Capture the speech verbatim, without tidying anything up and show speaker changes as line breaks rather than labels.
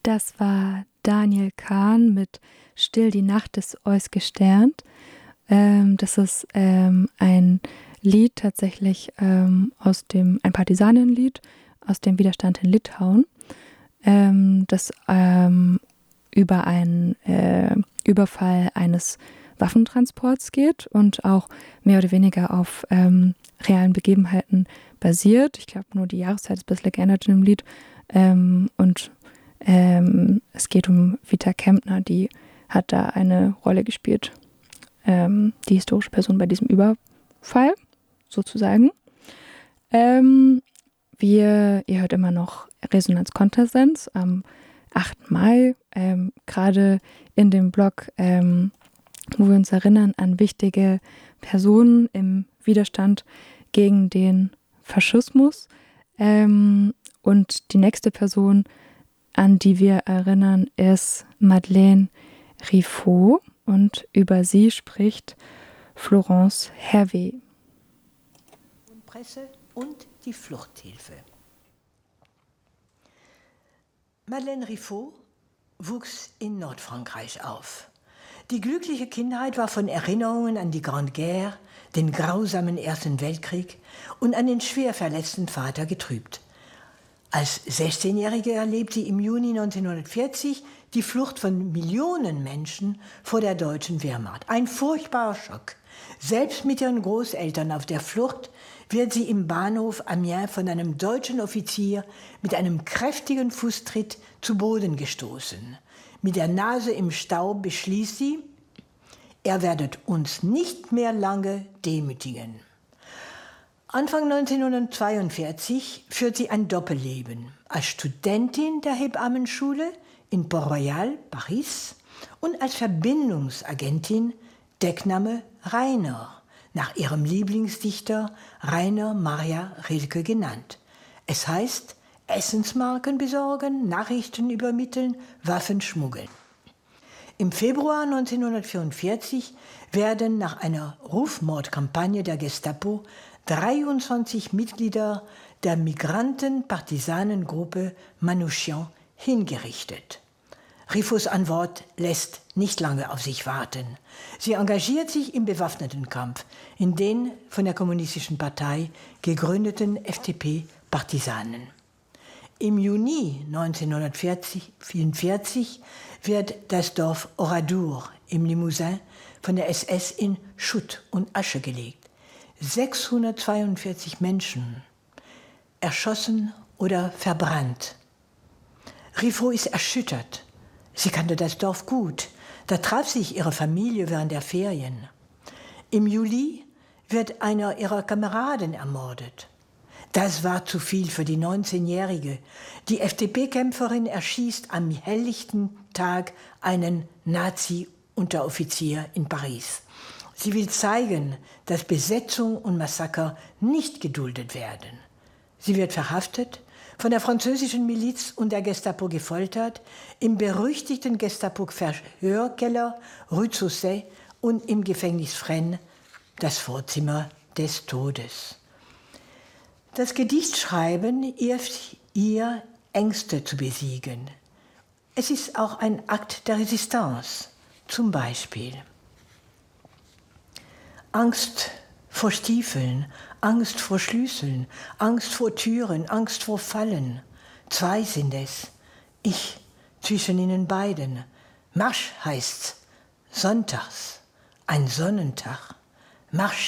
Das war Daniel Kahn mit Still die Nacht ist eus gesternt. Ähm, das ist ähm, ein Lied tatsächlich ähm, aus dem, ein Partisanenlied aus dem Widerstand in Litauen, ähm, das ähm, über einen äh, Überfall eines Waffentransports geht und auch mehr oder weniger auf ähm, realen Begebenheiten basiert. Ich glaube, nur die Jahreszeit ist ein bisschen geändert in dem Lied. Ähm, und ähm, es geht um Vita Kempner, die hat da eine Rolle gespielt. Ähm, die historische Person bei diesem Überfall, sozusagen. Ähm, wir, ihr hört immer noch Resonanz Kontersens am achten Mai, ähm, gerade in dem Blog, ähm, wo wir uns erinnern an wichtige Personen im Widerstand gegen den Faschismus. Ähm, und die nächste Person, an die wir erinnern, ist Madeleine Riffaut und über sie spricht Florence Hervé.
Presse und die Fluchthilfe. Madeleine Riffaut wuchs in Nordfrankreich auf. Die glückliche Kindheit war von Erinnerungen an die Grande Guerre, den grausamen Ersten Weltkrieg und an den schwer verletzten Vater getrübt. Als sechzehnjährige erlebt sie im Juni neunzehnhundertvierzig die Flucht von Millionen Menschen vor der deutschen Wehrmacht. Ein furchtbarer Schock. Selbst mit ihren Großeltern auf der Flucht wird sie im Bahnhof Amiens von einem deutschen Offizier mit einem kräftigen Fußtritt zu Boden gestoßen. Mit der Nase im Staub beschließt sie, er werdet uns nicht mehr lange demütigen. Anfang neunzehnhundertzweiundvierzig führt sie ein Doppelleben als Studentin der Hebammenschule in Port-Royal, Paris, und als Verbindungsagentin, Deckname Rainer, nach ihrem Lieblingsdichter Rainer Maria Rilke genannt. Es heißt, Essensmarken besorgen, Nachrichten übermitteln, Waffen schmuggeln. Im Februar neunzehnhundertvierundvierzig werden nach einer Rufmordkampagne der Gestapo dreiundzwanzig Mitglieder der Migranten-Partisanengruppe Manouchian hingerichtet. Riffauts Antwort lässt nicht lange auf sich warten. Sie engagiert sich im bewaffneten Kampf in den von der Kommunistischen Partei gegründeten F D P-Partisanen. Im Juni neunzehnhundertvierundvierzig wird das Dorf Oradour im Limousin von der S S in Schutt und Asche gelegt. sechshundertzweiundvierzig Menschen erschossen oder verbrannt. Riffaut ist erschüttert. Sie kannte das Dorf gut. Da traf sich ihre Familie während der Ferien. Im Juli wird einer ihrer Kameraden ermordet. Das war zu viel für die neunzehnjährige. Die F D P-Kämpferin erschießt am helllichten Tag einen Nazi-Unteroffizier in Paris. Sie will zeigen, dass Besetzung und Massaker nicht geduldet werden. Sie wird verhaftet, von der französischen Miliz und der Gestapo gefoltert, im berüchtigten Gestapo-Verhörkeller Rue Saussay und im Gefängnis Fresnes, das Vorzimmer des Todes. Das Gedichtschreiben hilft ihr, Ängste zu besiegen. Es ist auch ein Akt der Resistance, zum Beispiel Angst vor Stiefeln, Angst vor Schlüsseln, Angst vor Türen, Angst vor Fallen. Zwei sind es, ich zwischen ihnen beiden. Marsch heißt's, sonntags, ein Sonnentag. Marsch